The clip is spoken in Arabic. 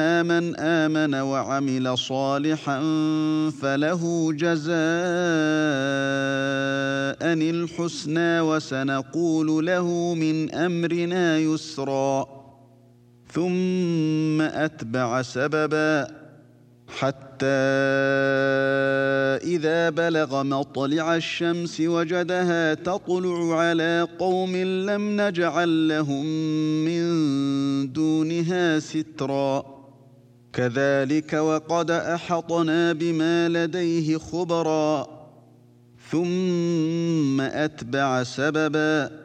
من آمن وعمل صالحا فله جزاء الحسنى وسنقول له من أمرنا يسرا ثم أتبع سببا حتى إذا بلغ مطلع الشمس وجدها تطلع على قوم لم نجعل لهم من دونها سترا كذلك وقد أحطنا بما لديه خبرا ثم أتبع سببا